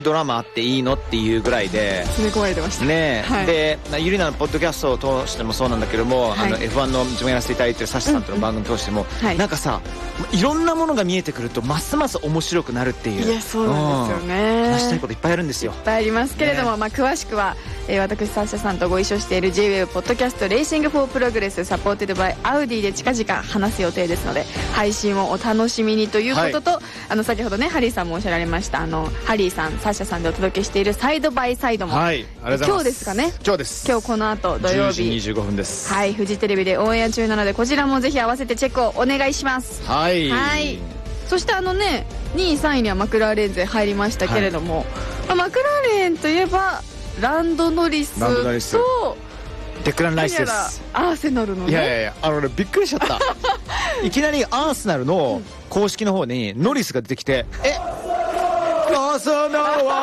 ドラマあっていいのっていうぐらいで詰め込まれてましたね、 はい、 でゆりなのポッドキャストを通してもそうなんだけども、はい、F1 の自分やらせていただいてるサシさんとの番組通しても、なんかさいろんなものが見えてくるとますます面白くなるっていう。 いやそうなんですよね、 話したいこといっぱいあるんですよ。 いっぱいありますけれども、まあ、詳しくは、私サッシャさんとご一緒している J-WAVE ポッドキャストレーシングフォープログレスサポーテッドバイアウディで近々話す予定ですので、配信をお楽しみにということと、はい、先ほどねハリーさんもおっしゃられましたハリーさんサッシャさんでお届けしているサイドバイサイドも、はい、ありがとうございます。今日ですかね。 今日です。 今日この後土曜日 10時25分です。 はい、フジテレビでオンエア中なのでこちらもぜひ合わせてチェックをお願いします。 はい、 はい、そしてね2位3位にはマクラーレン勢入りましたけれども、はい、マクラーレンといえばランドノリスとデクラン・ライスです。 アーセナルのね、 いやいやびっくりしちゃったいきなりアーセナルの公式の方にノリスが出てきて、アーセナル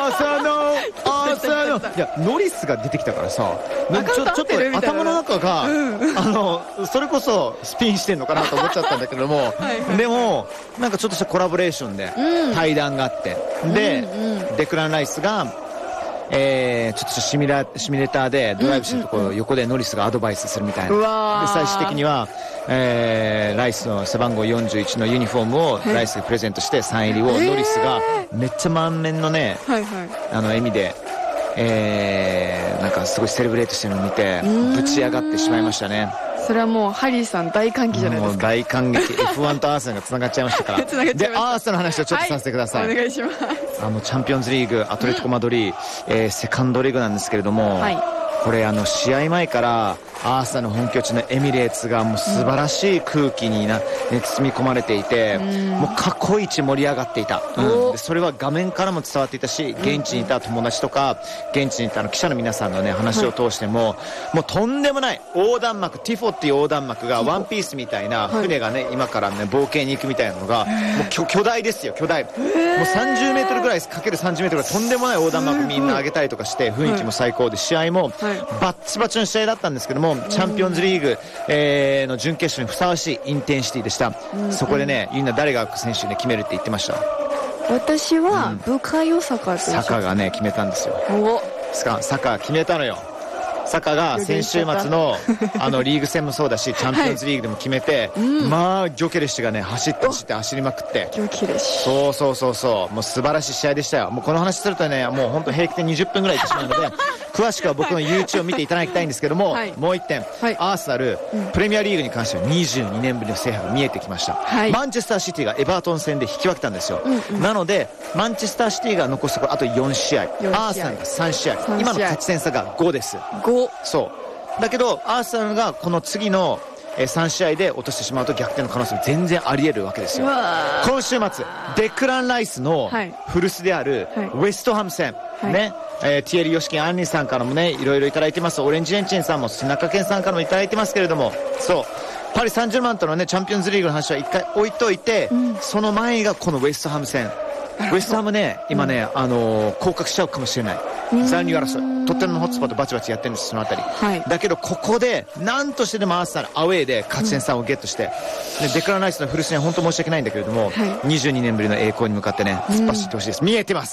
いやノリスが出てきたからさ、ちょっと頭の中が、それこそスピンしてんのかなと思っちゃったんだけどもでもなんかちょっとしたコラボレーションで対談があって、で、デクラン・ライスがちょっとシミュレーターでドライブしてるところ横でノリスがアドバイスするみたいな。で最終的には、ライスの背番号41のユニフォームをライスがプレゼントしてサイン入りをノリスがめっちゃ満面のね、笑みで、なんかすごいセレブレートしてるのを見てぶち上がってしまいましたね。 それはもうハリーさん大歓喜じゃないですか。もう大感激F1 とアーセナルがつながっちゃいましたからでアーセナルの話をちょっとさせてください。 はい、お願いします。 チャンピオンズリーグアトレティコマドリー、セカンドリーグなんですけれども、はい、これ試合前からアーサーの本拠地のエミレーツがもう素晴らしい空気に包み込まれていて、もう過去一盛り上がっていた、でそれは画面からも伝わっていたし、現地にいた友達とか現地にいた記者の皆さんのね話を通しても、もうとんでもない横断幕ティフォっていう横断幕がワンピースみたいな船がね今からね冒険に行くみたいなのがもう巨大ですよ、巨大。もう30メートルぐらいかける30メートルがとんでもない横断幕みんな上げたりとかして雰囲気も最高で、試合もバッチバチの試合だったんですけども、チャンピオンズリーグ、の準決勝にふさわしいインテンシティでした。そこでねみんな誰が選手ね決めるって言ってました。 私はブカヨサカサカがね決めたんですよ。サカ決めたのよ。サカが先週末のリーグ戦もそうだしチャンピオンズリーグでも決めて、まあギョケレシがね走りまくって、 ギョケレシそうもう素晴らしい試合でしたよ。もうこの話するとねもう本当平気で20分ぐらいいってしまうので詳しくは僕の YouTube を見ていただきたいんですけども、もう一点、アーセナル、プレミアリーグに関しては22年ぶりの制覇が見えてきました、マンチェスターシティがエバートン戦で引き分けたんですよ、なのでマンチェスターシティが残すところあと4試合、アーセナルが3試合、今の勝ち点差が5です。そうだけどアーセナルがこの次の3試合で落としてしまうと逆転の可能性も全然あり得るわけですよ。今週末デクラン・ライスの古巣であるウェストハム戦、ね、ティエリ・ヨシキン・アンニさんからもねいろいろいただいてます。オレンジエンチンさんも中堅さんからもいただいてますけれども、そうパリ・サンジェルマンとのねチャンピオンズリーグの話は一回置いといて、その前がこのウェストハム戦。ウェストハムね今ね、降格しちゃうかもしれない。残留争いトッテナムホットスポットバチバチやってるんです、そのあたり、だけどここで何としてでもアーセナルアウェーで勝ち点3をゲットして、デクラン・ライスの古巣には本当申し訳ないんだけれども、22年ぶりの栄光に向かってね突っ走ってほしいです。見えてます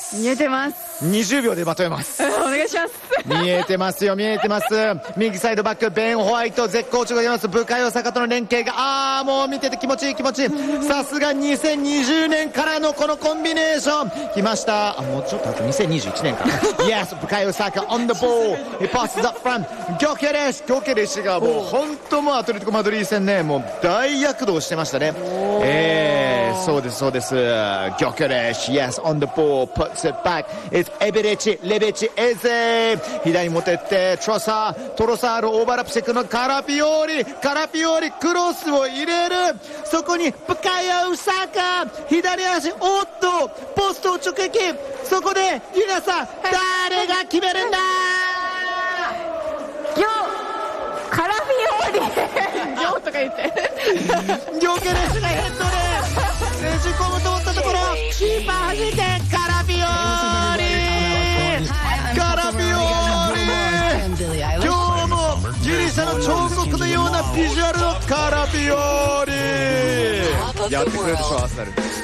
、20秒でまとめますお願いします見えてます右サイドバックベン・ホワイト絶好調が出ます。ブカヨサカとの連携がもう見てて気持ちいいさすが2020年からのこのコンビネーション来ました。もうちょっとあと2021年から Yes ブカヨサカ on the ball he passes up front ギョケレシがもう本当もうアトレティコマドリー戦ねもう大躍動してましたね。そうですギョケレシ Yes on the ball puts it back It's エベレチレベチエゼ左に持ってってトロサールオーバーラップしていくのカラピオリクロスを入れる。そこにブカヨサカ左足おっとポストを直撃。そこでユナさん誰が決めるんだカラフィオーリギョとか言ってギョケレスがヘッドでねじ込むと思ったところキーパー弾いてカラフィオーリ今日もギリシャの彫刻のようなビジュアルのカラフィオーリやってくれるでしょアーセナル。